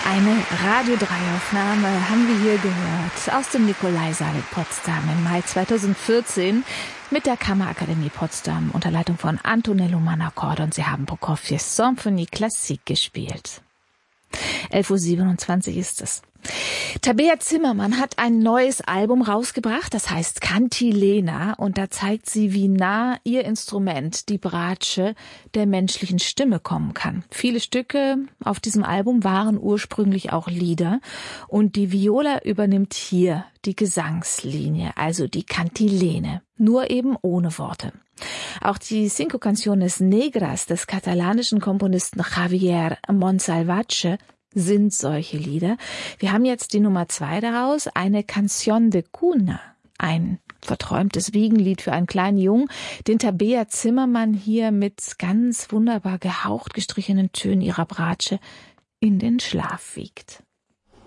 Eine Radio 3-Aufnahme haben wir hier gehört aus dem Nikolaisaal in Potsdam im Mai 2014 mit der Kammerakademie Potsdam unter Leitung von Antonello Manacorda und sie haben Prokofievs Symphonie Classique gespielt. 11:27 Uhr ist es. Tabea Zimmermann hat ein neues Album rausgebracht, das heißt Cantilena, und da zeigt sie, wie nah ihr Instrument, die Bratsche, der menschlichen Stimme kommen kann. Viele Stücke auf diesem Album waren ursprünglich auch Lieder und die Viola übernimmt hier die Gesangslinie, also die Cantilene, nur eben ohne Worte. Auch die Cinco Canciones Negras des katalanischen Komponisten Javier Monsalvatge sind solche Lieder. Wir haben jetzt die Nummer 2 daraus, eine Canción de Cuna, ein verträumtes Wiegenlied für einen kleinen Jungen, den Tabea Zimmermann hier mit ganz wunderbar gehaucht gestrichenen Tönen ihrer Bratsche in den Schlaf wiegt.